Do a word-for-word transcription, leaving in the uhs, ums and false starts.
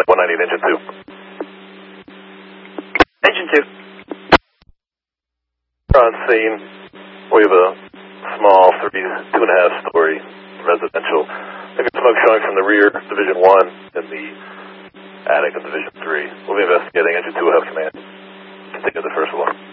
Flight one ninety, engine two. Engine two. We're on scene. We have a small three, two and a half story residential. Maybe smoke showing from the rear, Division one, and the attic of Division three. We'll be investigating. Engine two will have command. Continue the first floor.